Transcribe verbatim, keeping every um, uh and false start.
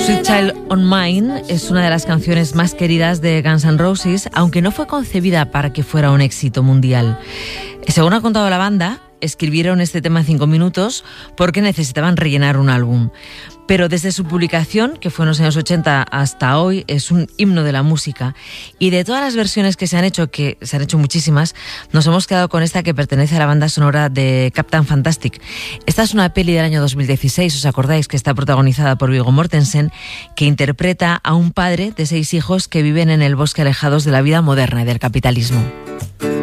Sweet Child O' Mine es una de las canciones más queridas de Guns N' Roses, aunque no fue concebida para que fuera un éxito mundial. Según ha contado la banda, escribieron este tema en cinco minutos porque necesitaban rellenar un álbum. Pero desde su publicación, que fue en los años ochenta hasta hoy, es un himno de la música. Y de todas las versiones que se han hecho, que se han hecho muchísimas, nos hemos quedado con esta que pertenece a la banda sonora de Captain Fantastic. Esta es una peli del año dos mil dieciséis, ¿os acordáis? Que está protagonizada por Viggo Mortensen, que interpreta a un padre de seis hijos que viven en el bosque alejados de la vida moderna y del capitalismo.